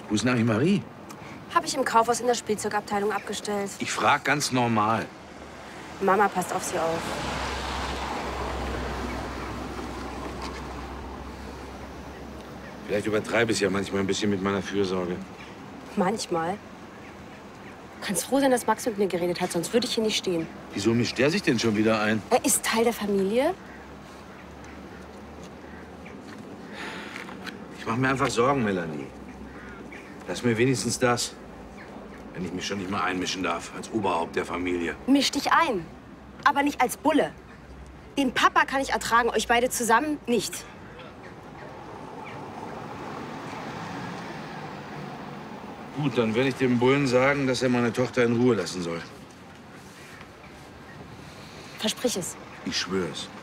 Wo ist denn eigentlich Marie? Habe ich im Kaufhaus in der Spielzeugabteilung abgestellt. Ich frage ganz normal. Mama passt auf sie auf. Vielleicht übertreibe ich ja manchmal ein bisschen mit meiner Fürsorge. Manchmal. Du kannst froh sein, dass Max mit mir geredet hat, sonst würde ich hier nicht stehen. Wieso mischt der sich denn schon wieder ein? Er ist Teil der Familie. Ich mache mir einfach Sorgen, Melanie. Lass mir wenigstens das. Wenn ich mich schon nicht mal einmischen darf, als Oberhaupt der Familie. Misch dich ein, aber nicht als Bulle. Den Papa kann ich ertragen, euch beide zusammen nicht. Gut, dann werde ich dem Bullen sagen, dass er meine Tochter in Ruhe lassen soll. Versprich es. Ich schwör's.